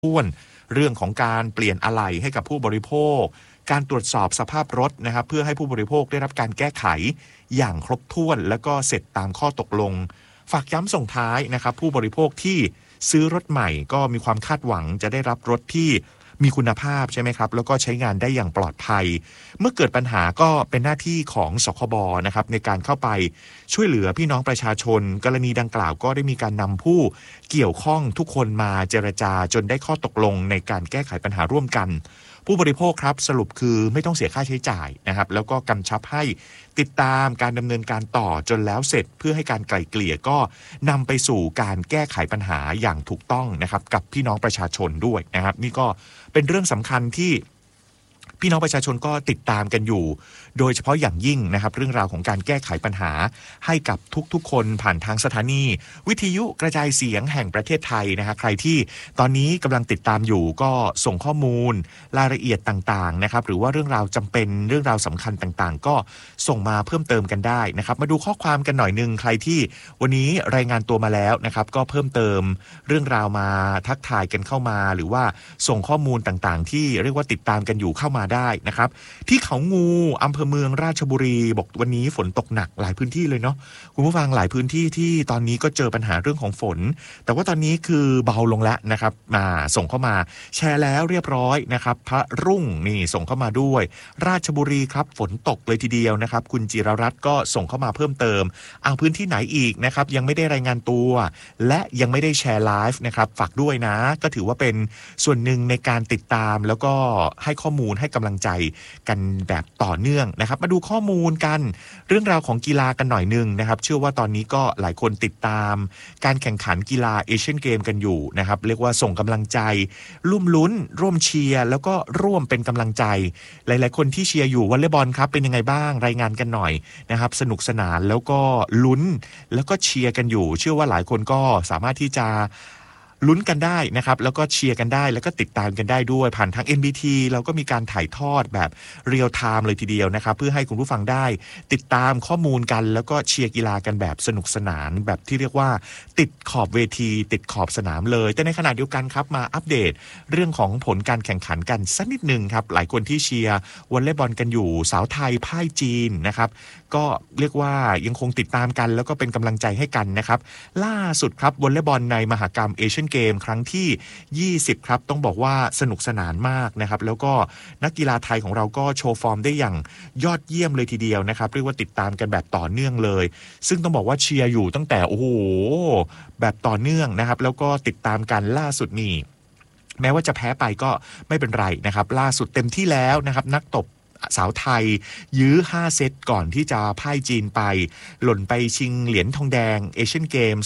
ถ้วนเรื่องของการเปลี่ยนอะไหล่ให้กับผู้บริโภคการตรวจสอบสภาพรถนะครับเพื่อให้ผู้บริโภคได้รับการแก้ไขอย่างครบถ้วนแล้วก็เสร็จตามข้อตกลงฝากย้ำส่งท้ายนะครับผู้บริโภคที่ซื้อรถใหม่ก็มีความคาดหวังจะได้รับรถที่มีคุณภาพใช่ไหมครับแล้วก็ใช้งานได้อย่างปลอดภัยเมื่อเกิดปัญหาก็เป็นหน้าที่ของสคบนะครับในการเข้าไปช่วยเหลือพี่น้องประชาชนกรณีดังกล่าวก็ได้มีการนำผู้เกี่ยวข้องทุกคนมาเจรจาจนได้ข้อตกลงในการแก้ไขปัญหาร่วมกันผู้บริโภคครับสรุปคือไม่ต้องเสียค่าใช้จ่ายนะครับแล้วก็กำชับให้ติดตามการดำเนินการต่อจนแล้วเสร็จเพื่อให้การไกล่เกลี่ยก็นำไปสู่การแก้ไขปัญหาอย่างถูกต้องนะครับกับพี่น้องประชาชนด้วยนะครับนี่ก็เป็นเรื่องสำคัญที่พี่น้องประชาชนก็ติดตามกันอยู่โดยเฉพาะอย่างยิ่งนะครับเรื่องราวของการแก้ไขปัญหาให้กับทุกๆคนผ่านทางสถานีวิทยุกระจายเสียงแห่งประเทศไทยนะฮะใครที่ตอนนี้กำลังติดตามอยู่ก็ส่งข้อมูลรายละเอียดต่างๆนะครับหรือว่าเรื่องราวจำเป็นเรื่องราวสำคัญต่างๆก็ส่งมาเพิ่มเติมกันได้นะครับมาดูข้อความกันหน่อยนึงใครที่วันนี้รายงานตัวมาแล้วนะครับก็เพิ่มเติมเรื่องราวมาทักทายกันเข้ามาหรือว่าส่งข้อมูลต่างๆที่เรียกว่าติดตามกันอยู่เข้ามาได้นะครับที่เขางูอำเภอเมืองราชบุรีบอกวันนี้ฝนตกหนักหลายพื้นที่เลยเนาะคุณผู้ฟังหลายพื้นที่ที่ตอนนี้ก็เจอปัญหาเรื่องของฝนแต่ว่าตอนนี้คือเบาลงแล้วนะครับมาส่งเข้ามาแชร์แล้วเรียบร้อยนะครับพระรุ่งนี่ส่งเข้ามาด้วยราชบุรีครับฝนตกเลยทีเดียวนะครับคุณจิรรัตน์ก็ส่งเข้ามาเพิ่มเติมพื้นที่ไหนอีกนะครับยังไม่ได้รายงานตัวและยังไม่ได้แชร์ไลฟ์นะครับฝากด้วยนะก็ถือว่าเป็นส่วนหนึ่งในการติดตามแล้วก็ให้ข้อมูลให้กำลังใจกันแบบต่อเนื่องนะครับมาดูข้อมูลกันเรื่องราวของกีฬากันหน่อยนึงนะครับเชื่อว่าตอนนี้ก็หลายคนติดตามการแข่งขันกีฬาเอเชียนเกมกันอยู่นะครับเรียกว่าส่งกำลังใจร่วมลุ้นร่วมเชียร์แล้วก็ร่วมเป็นกำลังใจหลายๆคนที่เชียร์อยู่วอลเลย์บอลครับเป็นยังไงบ้างรายงานกันหน่อยนะครับสนุกสนานแล้วก็ลุ้นแล้วก็เชียร์กันอยู่เชื่อว่าหลายคนก็สามารถที่จะลุ้นกันได้นะครับแล้วก็เชียร์กันได้แล้วก็ติดตามกันได้ด้วยผ่านทาง NBT เราก็มีการถ่ายทอดแบบเรียลไทม์เลยทีเดียวนะครับเพื่อให้คุณผู้ฟังได้ติดตามข้อมูลกันแล้วก็เชียร์กีฬากันแบบสนุกสนานแบบที่เรียกว่าติดขอบเวทีติดขอบสนามเลยแต่ในขณะเดียวกันครับมาอัปเดตเรื่องของผลการแข่งขันกันสักนิดนึงครับหลายคนที่เชียร์วอลเลย์บอลกันอยู่สาวไทยพ่ายจีนนะครับก็เรียกว่ายังคงติดตามกันแล้วก็เป็นกำลังใจให้กันนะครับล่าสุดครับวอลเลย์บอลในมหกรรมเอเชียนเกมครั้งที่20ครับต้องบอกว่าสนุกสนานมากนะครับแล้วก็นักกีฬาไทยของเราก็โชว์ฟอร์มได้อย่างยอดเยี่ยมเลยทีเดียวนะครับเรียกว่าติดตามกันแบบต่อเนื่องเลยซึ่งต้องบอกว่าเชียร์อยู่ตั้งแต่โอ้โหแบบต่อเนื่องนะครับแล้วก็ติดตามกันล่าสุดนี่แม้ว่าจะแพ้ไปก็ไม่เป็นไรนะครับล่าสุดเต็มที่แล้วนะครับนักตบสาวไทยยื้อ5เซตก่อนที่จะพ่ายจีนไปหล่นไปชิงเหรียญทองแดงเอเชียนเกม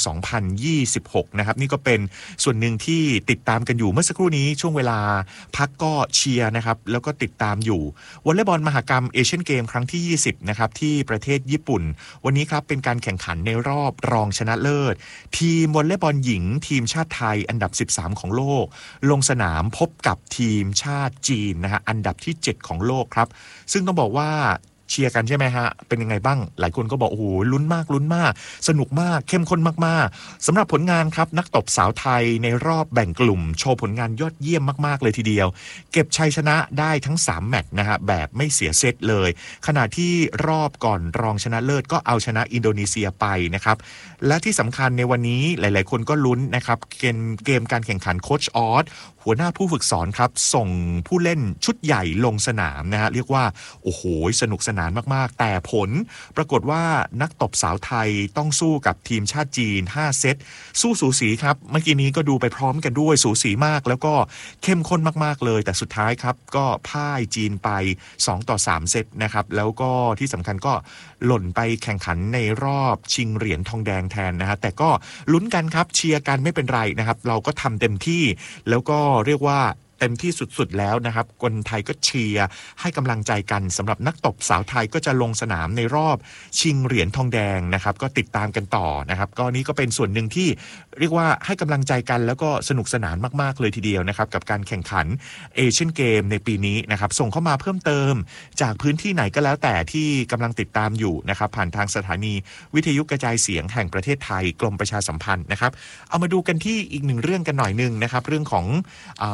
2026นะครับนี่ก็เป็นส่วนหนึ่งที่ติดตามกันอยู่เมื่อสักครู่นี้ช่วงเวลาพักก็เชียร์นะครับแล้วก็ติดตามอยู่วอลเลย์บอลมหกรรมเอเชียนเกมครั้งที่20นะครับที่ประเทศญี่ปุ่นวันนี้ครับเป็นการแข่งขันในรอบรองชนะเลิศทีมวอลเลย์บอลหญิงทีมชาติไทยอันดับ13ของโลกลงสนามพบกับทีมชาติจีนนะฮะอันดับที่7ของโลกครับซึ่งต้องบอกว่าเชียร์กันใช่ไหมฮะเป็นยังไงบ้างหลายคนก็บอกโอ้โหลุ้นมากสนุกมากเข้มข้นมากๆสำหรับผลงานครับนักตบสาวไทยในรอบแบ่งกลุ่มโชว์ผลงานยอดเยี่ยมมากๆเลยทีเดียวเก็บชัยชนะได้ทั้ง3แมตช์นะฮะแบบไม่เสียเซตเลยขณะที่รอบก่อนรองชนะเลิศก็เอาชนะอินโดนีเซียไปนะครับและที่สำคัญในวันนี้หลายๆคนก็ลุ้นนะครับเกมการแข่งขันโค้ชออสหัวหน้าผู้ฝึกสอนครับส่งผู้เล่นชุดใหญ่ลงสนามนะฮะเรียกว่าโอ้โหสนุกสนานมากๆแต่ผลปรากฏว่านักตบสาวไทยต้องสู้กับทีมชาติจีน5เซตสู้สูสีครับเมื่อกี้นี้ก็ดูไปพร้อมกันด้วยสูสีมากแล้วก็เข้มข้นมากๆเลยแต่สุดท้ายครับก็พ่ายจีนไป2-3เซตนะครับแล้วก็ที่สำคัญก็หล่นไปแข่งขันในรอบชิงเหรียญทองแดงแทนนะฮะแต่ก็ลุ้นกันครับเชียร์กันไม่เป็นไรนะครับเราก็ทำเต็มที่แล้วก็เรียกว่าต็มที่สุดๆแล้วนะครับคนไทยก็เชียร์ให้กำลังใจกันสำหรับนักตบสาวไทยก็จะลงสนามในรอบชิงเหรียญทองแดงนะครับก็ติดตามกันต่อนะครับก็นี้ก็เป็นส่วนหนึ่งที่เรียกว่าให้กำลังใจกันแล้วก็สนุกสนานมากๆเลยทีเดียวนะครับกับการแข่งขันเอเชียนเกมในปีนี้นะครับส่งเข้ามาเพิ่มเติมจากพื้นที่ไหนก็แล้วแต่ที่กำลังติดตามอยู่นะครับผ่านทางสถานีวิทยุกระจายเสียงแห่งประเทศไทยกรมประชาสัมพันธ์นะครับเอามาดูกันที่อีกหนึ่งเรื่องกันหน่อยนึงนะครับเรื่องของ